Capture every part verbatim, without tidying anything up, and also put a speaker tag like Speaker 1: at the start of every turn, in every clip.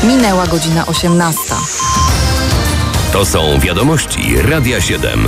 Speaker 1: Minęła godzina osiemnasta.
Speaker 2: To są wiadomości Radia siedem.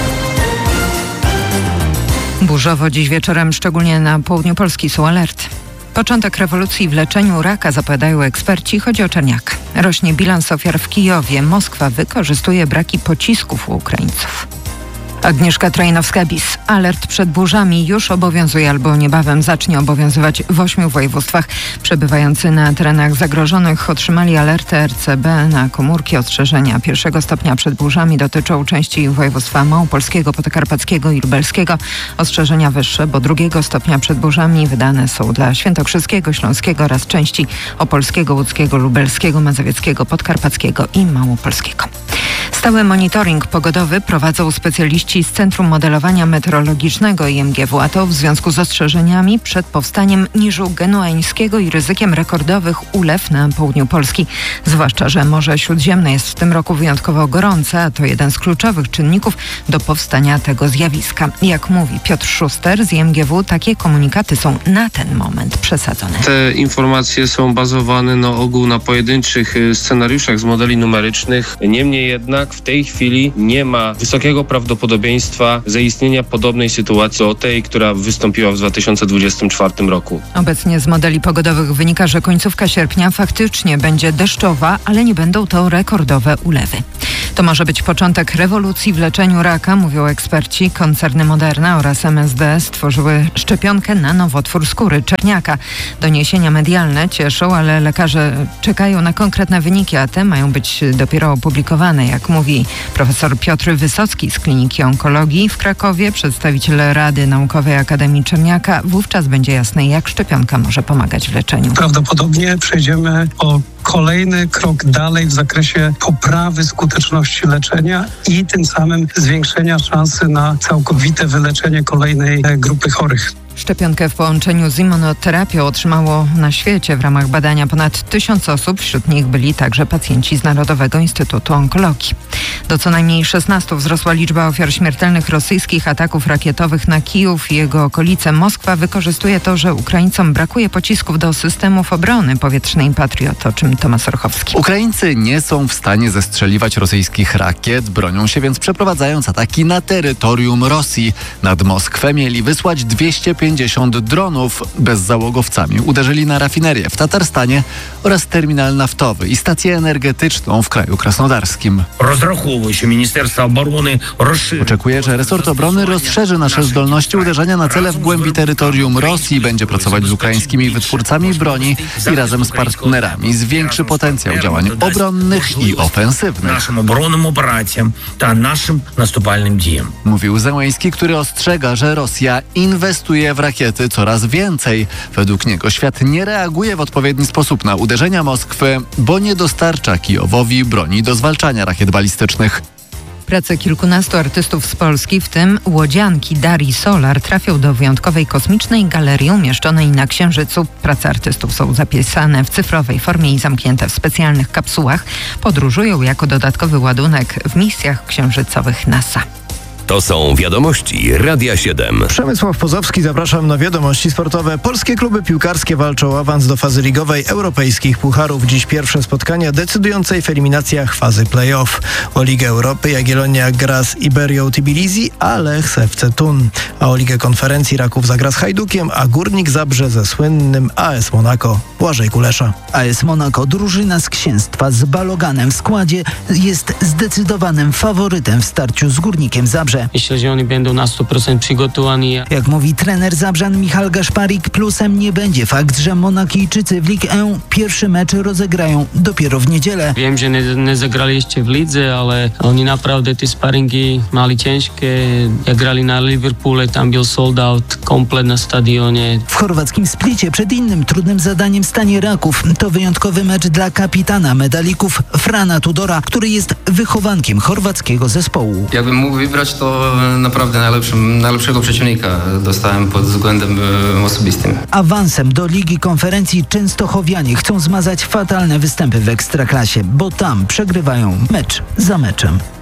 Speaker 3: Burzowo dziś wieczorem, szczególnie na południu Polski, są alerty. Początek rewolucji w leczeniu raka, zapowiadają eksperci. Chodzi o Czerniaka. Rośnie bilans ofiar w Kijowie. Moskwa wykorzystuje braki pocisków u Ukraińców. Agnieszka Trojnowska-Bis. Alert przed burzami już obowiązuje albo niebawem zacznie obowiązywać w ośmiu województwach. Przebywający na terenach zagrożonych otrzymali alertę R C B na komórki. Ostrzeżenia pierwszego stopnia przed burzami dotyczą części województwa małopolskiego, podkarpackiego i lubelskiego. Ostrzeżenia wyższe, bo drugiego stopnia przed burzami wydane są dla świętokrzyskiego, śląskiego oraz części opolskiego, łódzkiego, lubelskiego, mazowieckiego, podkarpackiego i małopolskiego. Stały monitoring pogodowy prowadzą specjaliści z Centrum Modelowania Meteorologicznego I M G W, a to w związku z ostrzeżeniami przed powstaniem niżu genueńskiego i ryzykiem rekordowych ulew na południu Polski. Zwłaszcza, że Morze Śródziemne jest w tym roku wyjątkowo gorące, a to jeden z kluczowych czynników do powstania tego zjawiska. Jak mówi Piotr Szuster z I M G W, takie komunikaty są na ten moment przesadzone.
Speaker 4: Te informacje są bazowane na ogół na pojedynczych scenariuszach z modeli numerycznych. Niemniej jednak w tej chwili nie ma wysokiego prawdopodobieństwa zaistnienia podobnej sytuacji o tej, która wystąpiła w dwa tysiące dwudziestym czwartym roku.
Speaker 3: Obecnie z modeli pogodowych wynika, że końcówka sierpnia faktycznie będzie deszczowa, ale nie będą to rekordowe ulewy. To może być początek rewolucji w leczeniu raka, mówią eksperci. Koncerny Moderna oraz M S D stworzyły szczepionkę na nowotwór skóry czerniaka. Doniesienia medialne cieszą, ale lekarze czekają na konkretne wyniki, a te mają być dopiero opublikowane. Jak mówi profesor Piotr Wysocki z Kliniki Onkologii w Krakowie, przedstawiciel Rady Naukowej Akademii Czerniaka, wówczas będzie jasne, jak szczepionka może pomagać w leczeniu.
Speaker 5: Prawdopodobnie przejdziemy o kolejny krok dalej w zakresie poprawy skuteczności leczenia i tym samym zwiększenia szansy na całkowite wyleczenie kolejnej grupy chorych.
Speaker 3: Szczepionkę w połączeniu z immunoterapią otrzymało na świecie w ramach badania ponad tysiąc osób. Wśród nich byli także pacjenci z Narodowego Instytutu Onkologii. Do co najmniej szesnastu wzrosła liczba ofiar śmiertelnych rosyjskich ataków rakietowych na Kijów i jego okolice. Moskwa wykorzystuje to, że Ukraińcom brakuje pocisków do systemów obrony powietrznej Patriot, o czym Tomasz Orchowski.
Speaker 6: Ukraińcy nie są w stanie zestrzeliwać rosyjskich rakiet, bronią się więc przeprowadzając ataki na terytorium Rosji. Nad Moskwę mieli wysłać dwieście pięćdziesiąt dronów bezzałogowcami. Uderzyli na rafinerię w Tatarstanie oraz terminal naftowy i stację energetyczną w kraju krasnodarskim. Oczekuję, że resort obrony rozszerzy nasze zdolności uderzenia na cele w głębi terytorium Rosji, będzie pracować z ukraińskimi wytwórcami broni i razem z partnerami zwiększy potencjał działań obronnych i ofensywnych.
Speaker 7: Naszym obronnym operacjom ta naszym наступальnym dziejom.
Speaker 6: Mówił Zełenski, który ostrzega, że Rosja inwestuje w rakiety coraz więcej. Według niego świat nie reaguje w odpowiedni sposób na uderzenia Moskwy, bo nie dostarcza Kijowowi broni do zwalczania rakiet balistycznych.
Speaker 3: Prace kilkunastu artystów z Polski, w tym łodzianki Darii Solar, trafią do wyjątkowej kosmicznej galerii umieszczonej na Księżycu. Prace artystów są zapisane w cyfrowej formie i zamknięte w specjalnych kapsułach. Podróżują jako dodatkowy ładunek w misjach księżycowych NASA.
Speaker 2: To są wiadomości Radia siedem.
Speaker 8: Przemysław Pozowski, zapraszam na wiadomości sportowe. Polskie kluby piłkarskie walczą o awans do fazy ligowej europejskich pucharów. Dziś pierwsze spotkania decydującej w eliminacjach fazy play-off. O Ligę Europy Jagiellonia gra z Iberią Tbilisi, a Lech z F C Thun. A o Ligę Konferencji Raków zagra z Hajdukiem, a Górnik Zabrze ze słynnym A S Monaco. Błażej Kulesza.
Speaker 9: A S Monaco, drużyna z księstwa z Baloganem w składzie, jest zdecydowanym faworytem w starciu z Górnikiem Zabrze.
Speaker 10: Myślę, że oni będą na sto procent przygotowani.
Speaker 9: Jak mówi trener Zabrzan Michal Gaszparik, plusem nie będzie fakt, że Monakijczycy w Ligue jeden pierwszy mecz rozegrają dopiero w niedzielę.
Speaker 10: Wiem, że nie, nie zagrali jeszcze w lidze, ale oni naprawdę te sparingi mali ciężkie. Jak grali na Liverpoole, tam był sold out, komplet na stadionie.
Speaker 9: W chorwackim Splicie przed innym trudnym zadaniem stanie Raków. To wyjątkowy mecz dla kapitana medalików Frana Tudora, który jest wychowankiem chorwackiego zespołu.
Speaker 11: Jakbym mógł wybrać, to naprawdę najlepszym, najlepszego przeciwnika dostałem pod względem osobistym.
Speaker 9: Awansem do Ligi Konferencji Częstochowianie chcą zmazać fatalne występy w Ekstraklasie, bo tam przegrywają mecz za meczem.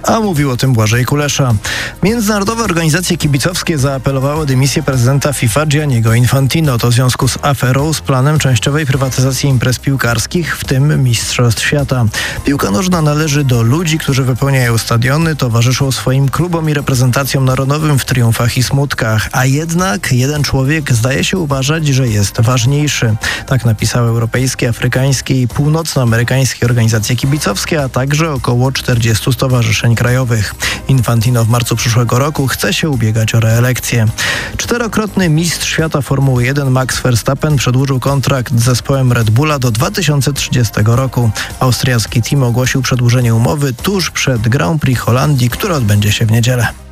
Speaker 8: A mówił o tym Błażej Kulesza. Międzynarodowe organizacje kibicowskie zaapelowały o dymisję prezydenta FIFA Gianniego Infantino. To w związku z aferą z planem częściowej prywatyzacji imprez piłkarskich, w tym Mistrzostw Świata. Piłka nożna należy do ludzi, którzy wypełniają stadiony, towarzyszą swoim klubom i reprezentacjom narodowym w triumfach i smutkach. A jednak jeden człowiek zdaje się uważać, że jest ważniejszy. Tak napisały europejskie, afrykańskie i północnoamerykańskie organizacje kibicowskie, a także około czterdziestu stowarzyszeń krajowych. Infantino w marcu przyszłego roku chce się ubiegać o reelekcję. Czterokrotny mistrz świata Formuły jeden Max Verstappen przedłużył kontrakt z zespołem Red Bulla do dwa tysiące trzydziestego roku. Austriacki team ogłosił przedłużenie umowy tuż przed Grand Prix Holandii, które odbędzie się w niedzielę.